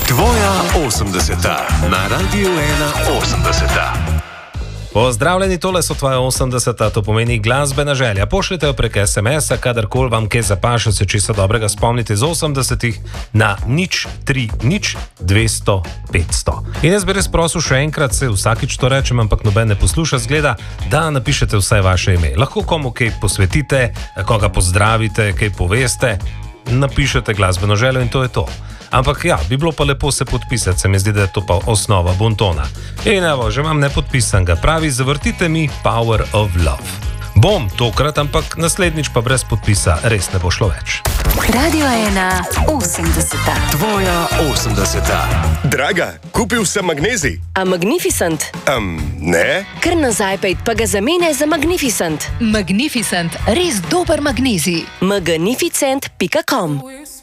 Tvoja 80-ta na Radiu 81. Pozdravljeni, tole so tvoje 80-ta, to pomeni glasbena želja. Pošljite jo prek SMS-a, kadarkoli vam kaj zapaše, se čisto dobrega spomnite iz 80-ih na 030 200 500. In jaz bi res prosil še enkrat, se vsakič to rečem, ampak noben ne posluša, zgleda, da napišete vsaj vaše ime. Lahko komu kaj posvetite, koga pozdravite, kaj poveste, napišete glasbeno željo in to je to. Ampak ja, bi bilo pa lepo se podpisati, se mi zdi, da je to pa osnova bontona. In evo, že imam nepodpisanega, pravi, zavrtite mi Power of Love. Bom tokrat, ampak naslednjič pa brez podpisa res ne bo šlo več. Radio 1 80-ta. Tvoja 80-ta. Draga, kupil sem magnezij. A Magnificent? Ne? Kar nazaj pejt, pa ga zamene za Magnificent. Magnificent, res dober magnezij. Magnificent.com